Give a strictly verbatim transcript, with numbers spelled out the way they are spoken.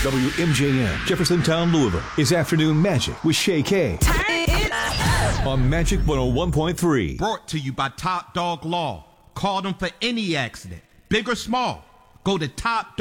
W M J M, Jeffersontown, Louisville, is Afternoon Magic with Shay K. On Magic one oh one point three. Brought to you by Top Dog Law. Call them for any accident, big or small. Go to Top Dog.